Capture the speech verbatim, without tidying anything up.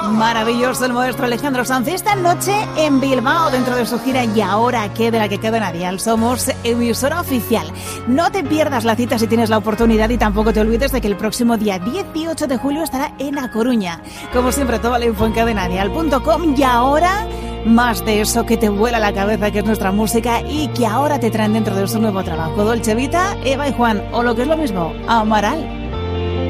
Maravilloso el maestro Alejandro Sanz esta noche en Bilbao dentro de su gira Y Ahora Qué, de la que queda Nadial. Somos emisora oficial. No te pierdas la cita si tienes la oportunidad y tampoco te olvides de que el próximo día dieciocho de julio estará en A Coruña. Como siempre, toda la info en cadenadial punto com. Y ahora, más de eso que te vuela la cabeza, que es nuestra música y que ahora te traen dentro de su nuevo trabajo. Dolce Vita, Eva y Juan, o lo que es lo mismo, Amaral.